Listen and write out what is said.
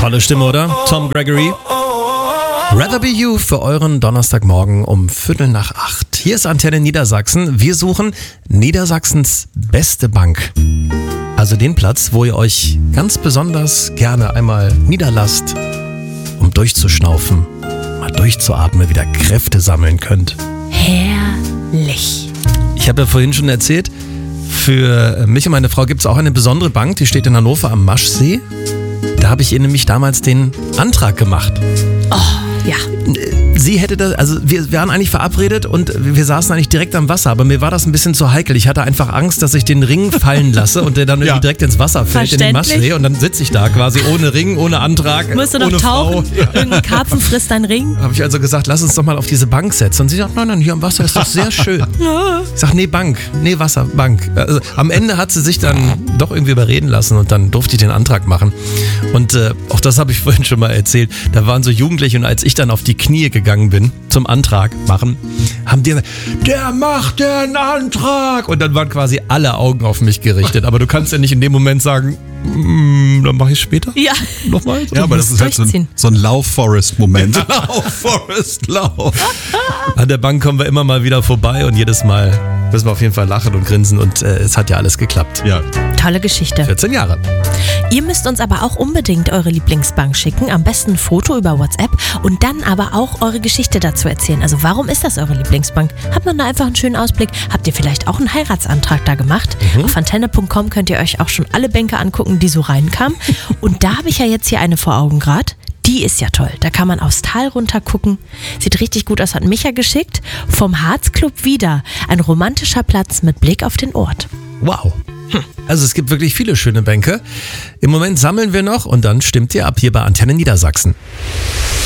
Tolle Stimme, oder? Tom Gregory. Rather Be You für euren Donnerstagmorgen um 7:45. Hier ist Antenne Niedersachsen. Wir suchen Niedersachsens beste Bank. Also den Platz, wo ihr euch ganz besonders gerne einmal niederlasst, um durchzuschnaufen, mal durchzuatmen, wieder Kräfte sammeln könnt. Herrlich. Ich habe ja vorhin schon erzählt, für mich und meine Frau gibt es auch eine besondere Bank, die steht in Hannover am Maschsee. Da habe ich ihr nämlich damals den Antrag gemacht. Oh, ja. Sie hätte das, also wir waren eigentlich verabredet und wir saßen eigentlich direkt am Wasser, aber mir war das ein bisschen zu heikel. Ich hatte einfach Angst, dass ich den Ring fallen lasse und der dann irgendwie direkt ins Wasser fällt, in den Maschsee, und dann sitze ich da quasi ohne Ring, ohne Antrag, musst du ohne doch tauchen? Frau. Ja. Irgendein Karpfen frisst deinen Ring? Habe ich also gesagt, lass uns doch mal auf diese Bank setzen. Und sie sagt, nein, hier am Wasser ist doch sehr schön. Ich sag, nee, Bank, nee, Wasser, Bank. Also, am Ende hat sie sich dann doch irgendwie überreden lassen und dann durfte ich den Antrag machen. Und auch das habe ich vorhin schon mal erzählt. Da waren so Jugendliche und als ich dann auf die Knie gegangen bin zum Antrag machen, haben die gesagt, der macht den Antrag. Und dann waren quasi alle Augen auf mich gerichtet. Aber du kannst ja nicht in dem Moment sagen, dann mache ich später. Ja. Nochmal. Ja, aber das ist halt so ein Lauf-Forest-Moment. Lauf. An der Bank kommen wir immer mal wieder vorbei und jedes Mal müssen wir auf jeden Fall lachen und grinsen und es hat ja alles geklappt. Ja. Tolle Geschichte. 14 Jahre. Ihr müsst uns aber auch unbedingt eure Lieblingsbank schicken, am besten ein Foto über WhatsApp und dann aber auch eure Geschichte dazu erzählen. Also warum ist das eure Lieblingsbank? Hat man da einfach einen schönen Ausblick? Habt ihr vielleicht auch einen Heiratsantrag da gemacht? Auf antenne.com könnt ihr euch auch schon alle Bänke angucken, die so reinkamen. Und da habe ich ja jetzt hier eine vor Augen gerade. Die ist ja toll. Da kann man aufs Tal runter gucken. Sieht richtig gut aus, hat Micha geschickt. Vom Harzclub wieder. Ein romantischer Platz mit Blick auf den Ort. Wow. Also es gibt wirklich viele schöne Bänke. Im Moment sammeln wir noch und dann stimmt ihr ab hier bei Antenne Niedersachsen.